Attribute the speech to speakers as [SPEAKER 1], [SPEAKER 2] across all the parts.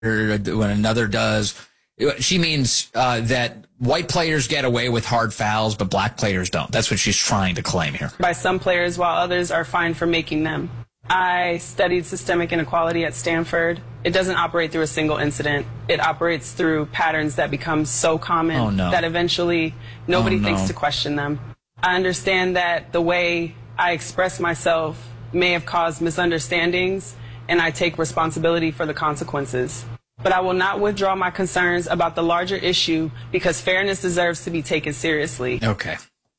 [SPEAKER 1] when another does. She means that white players get away with hard fouls, but black players don't. That's what she's trying to claim here.
[SPEAKER 2] By some players, while others are fined for making them. I studied systemic inequality at Stanford. It doesn't operate through a single incident. It operates through patterns that become so common that eventually nobody thinks to question them. I understand that the way I express myself may have caused misunderstandings, and I take responsibility for the consequences. But I will not withdraw my concerns about the larger issue because fairness deserves to be taken seriously.
[SPEAKER 1] Okay.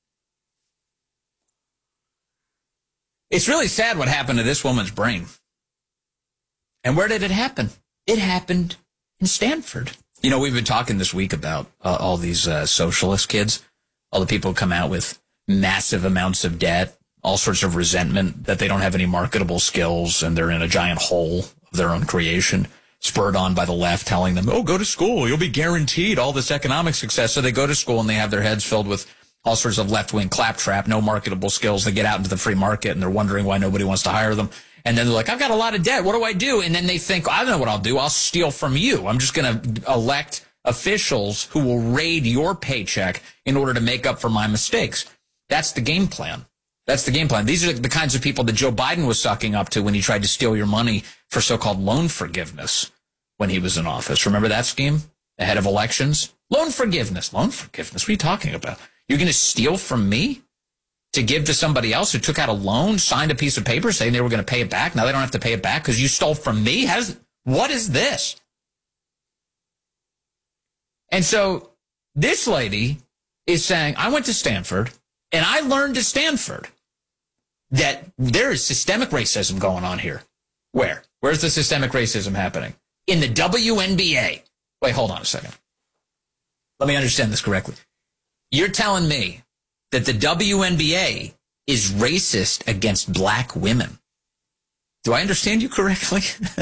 [SPEAKER 1] It's really sad what happened to this woman's brain. And where did it happen? It happened in Stanford. You know, we've been talking this week about all these socialist kids, all the people who come out with massive amounts of debt, all sorts of resentment that they don't have any marketable skills and they're in a giant hole of their own creation, spurred on by the left telling them, oh, go to school, you'll be guaranteed all this economic success. So they go to school and they have their heads filled with all sorts of left-wing claptrap, no marketable skills. They get out into the free market and they're wondering why nobody wants to hire them. And then they're like, I've got a lot of debt. What do I do? And then they think, I don't know what I'll do. I'll steal from you. I'm just going to elect officials who will raid your paycheck in order to make up for my mistakes. That's the game plan. That's the game plan. These are the kinds of people that Joe Biden was sucking up to when he tried to steal your money for so-called loan forgiveness when he was in office. Remember that scheme ahead of elections? Loan forgiveness. Loan forgiveness? What are you talking about? You're going to steal from me to give to somebody else who took out a loan, signed a piece of paper saying they were going to pay it back. Now they don't have to pay it back because you stole from me? What is this? And so this lady is saying, I went to Stanford and I learned at Stanford that there is systemic racism going on here. Where? Where's the systemic racism happening? In the WNBA. Wait, hold on a second. Let me understand this correctly. You're telling me that the WNBA is racist against black women. Do I understand you correctly?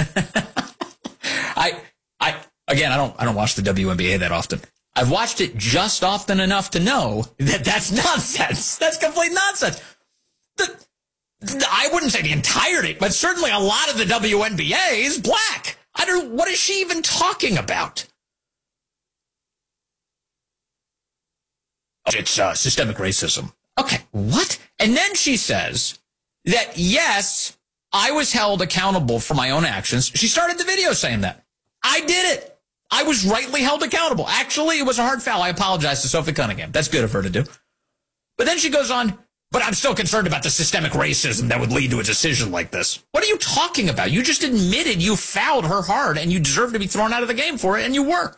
[SPEAKER 1] Again, I don't watch the WNBA that often. I've watched it just often enough to know that that's nonsense. That's complete nonsense. I wouldn't say the entirety, but certainly a lot of the WNBA is black. What is she even talking about? It's systemic racism. Okay, what? And then she says that, yes, I was held accountable for my own actions. She started the video saying that. I did it. I was rightly held accountable. Actually, it was a hard foul. I apologize to Sophie Cunningham. That's good of her to do. But then she goes on, but I'm still concerned about the systemic racism that would lead to a decision like this. What are you talking about? You just admitted you fouled her hard and you deserve to be thrown out of the game for it, and you were.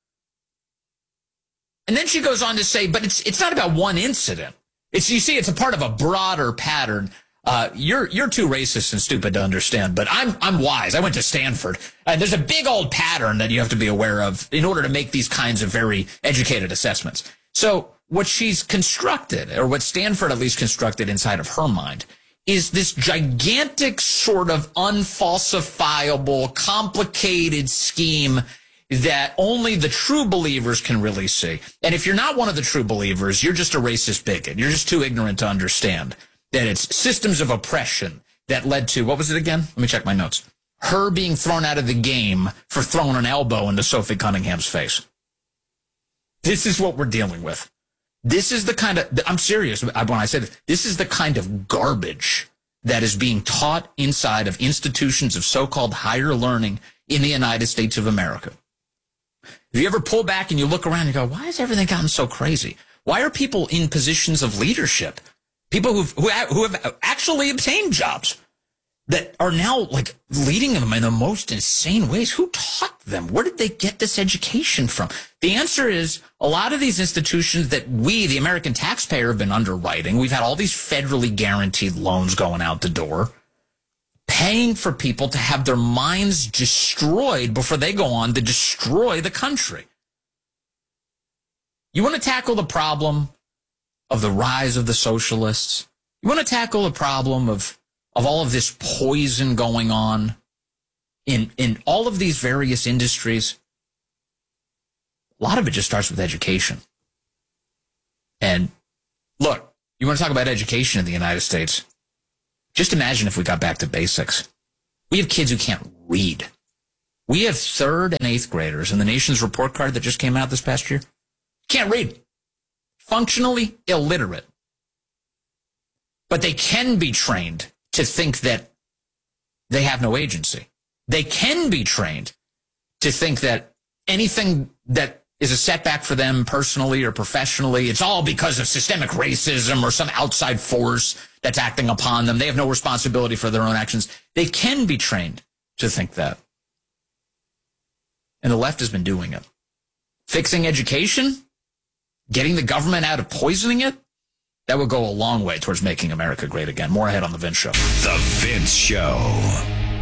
[SPEAKER 1] And then she goes on to say, but it's not about one incident. It's a part of a broader pattern. You're too racist and stupid to understand, but I'm wise. I went to Stanford. There's a big old pattern that you have to be aware of in order to make these kinds of very educated assessments. So what she's constructed, or what Stanford at least constructed inside of her mind, is this gigantic sort of unfalsifiable, complicated scheme that only the true believers can really see. And if you're not one of the true believers, you're just a racist bigot. You're just too ignorant to understand that it's systems of oppression that led to, what was it again? Let me check my notes. Her being thrown out of the game for throwing an elbow into Sophie Cunningham's face. This is what we're dealing with. This is the kind of, I'm serious when I say this is the kind of garbage that is being taught inside of institutions of so-called higher learning in the United States of America. If you ever pull back and you look around and go, why has everything gotten so crazy? Why are people in positions of leadership, people who have actually obtained jobs, that are now like leading them in the most insane ways? Who taught them? Where did they get this education from? The answer is a lot of these institutions that we, the American taxpayer, have been underwriting. We've had all these federally guaranteed loans going out the door, paying for people to have their minds destroyed before they go on to destroy the country. You want to tackle the problem of the rise of the socialists? You want to tackle the problem of all of this poison going on in all of these various industries? A lot of it just starts with education. And look, you want to talk about education in the United States? Just imagine if we got back to basics. We have kids who can't read. We have 3rd and 8th graders in the nation's report card that just came out this past year. Can't read. Functionally illiterate. But they can be trained to think that they have no agency. They can be trained to think that anything that is a setback for them personally or professionally, it's all because of systemic racism or some outside force that's acting upon them. They have no responsibility for their own actions. They can be trained to think that. And the left has been doing it. Fixing education, getting the government out of poisoning it, that would go a long way towards making America great again. More ahead on The Vince Show.
[SPEAKER 3] The Vince Show.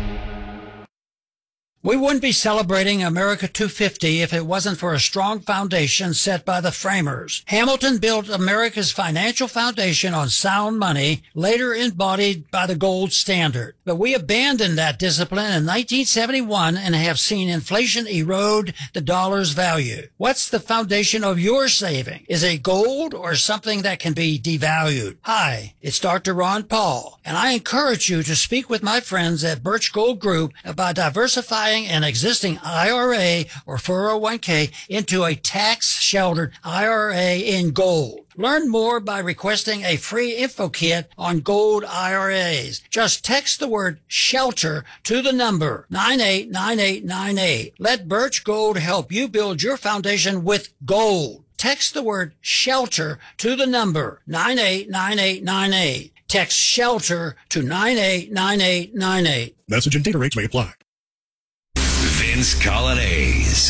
[SPEAKER 4] We wouldn't be celebrating America 250 if it wasn't for a strong foundation set by the framers. Hamilton built America's financial foundation on sound money, later embodied by the gold standard. But we abandoned that discipline in 1971 and have seen inflation erode the dollar's value. What's the foundation of your saving? Is it gold or something that can be devalued? Hi, it's Dr. Ron Paul, and I encourage you to speak with my friends at Birch Gold Group about diversifying an existing IRA or 401k into a tax-sheltered IRA in gold. Learn more by requesting a free info kit on gold IRAs. Just text the word SHELTER to the number 989898. Let Birch Gold help you build your foundation with gold. Text the word SHELTER to the number 989898. Text SHELTER to 989898.
[SPEAKER 5] Message and data rates may apply.
[SPEAKER 3] Vince Coglianese.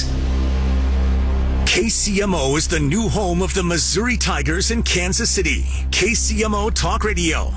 [SPEAKER 3] KCMO is the new home of the Missouri Tigers in Kansas City. KCMO Talk Radio.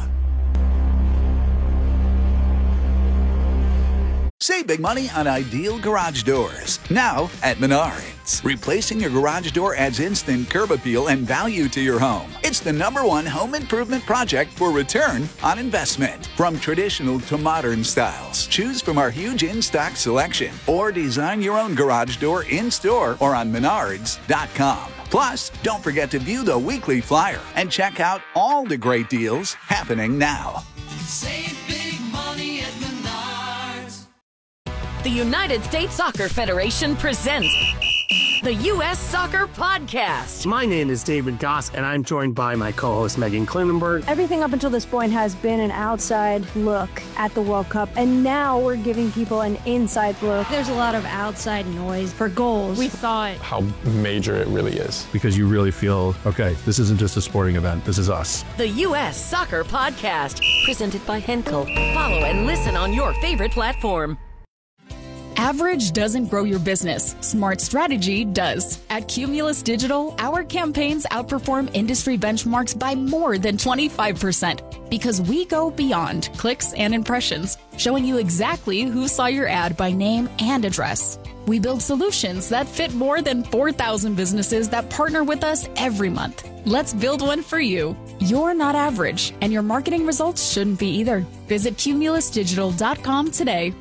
[SPEAKER 6] Save big money on ideal garage doors. Now at Menards. Replacing your garage door adds instant curb appeal and value to your home. It's the #1 home improvement project for return on investment. From traditional to modern styles, choose from our huge in-stock selection or design your own garage door in-store or on Menards.com. Plus, don't forget to view the weekly flyer and check out all the great deals happening now.
[SPEAKER 7] Save big money at Menards.
[SPEAKER 8] The United States Soccer Federation presents the U.S. Soccer Podcast.
[SPEAKER 9] My name is David Goss, and I'm joined by my co-host Megan Klinenberg.
[SPEAKER 10] Everything up until this point has been an outside look at the World Cup, and now we're giving people an inside look.
[SPEAKER 11] There's a lot of outside noise for goals.
[SPEAKER 12] We thought
[SPEAKER 13] how major it really is.
[SPEAKER 14] Because you really feel, okay, this isn't just a sporting event, this is us.
[SPEAKER 8] The U.S. Soccer Podcast, presented by Henkel. Follow and listen on your favorite platform.
[SPEAKER 15] Average doesn't grow your business. Smart strategy does. At Cumulus Digital, our campaigns outperform industry benchmarks by more than 25% because we go beyond clicks and impressions, showing you exactly who saw your ad by name and address. We build solutions that fit more than 4,000 businesses that partner with us every month. Let's build one for you. You're not average, and your marketing results shouldn't be either. Visit cumulusdigital.com today.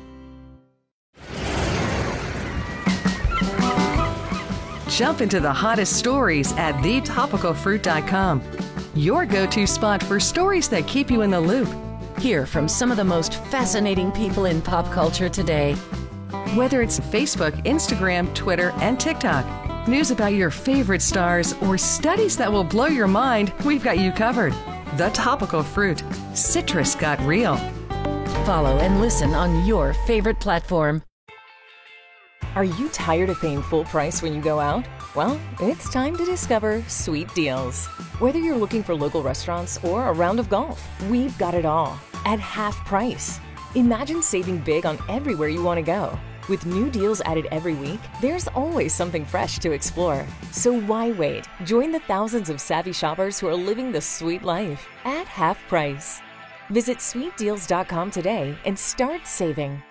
[SPEAKER 16] Jump into the hottest stories at thetopicalfruit.com. Your go-to spot for stories that keep you in the loop.
[SPEAKER 8] Hear from some of the most fascinating people in pop culture today.
[SPEAKER 16] Whether it's Facebook, Instagram, Twitter, and TikTok, news about your favorite stars, or studies that will blow your mind, we've got you covered. The Topical Fruit. Citrus got real.
[SPEAKER 8] Follow and listen on your favorite platform.
[SPEAKER 17] Are you tired of paying full price when you go out? Well, it's time to discover Sweet Deals. Whether you're looking for local restaurants or a round of golf, we've got it all at half price. Imagine saving big on everywhere you want to go. With new deals added every week, there's always something fresh to explore. So why wait? Join the thousands of savvy shoppers who are living the sweet life at half price. Visit sweetdeals.com today and start saving.